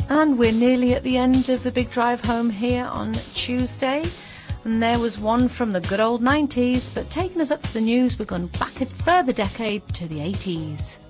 And we're nearly at the end of the big drive home here on Tuesday. And there was one from the good old 90s, but taking us up to the news, we're going back a further decade to the 80s.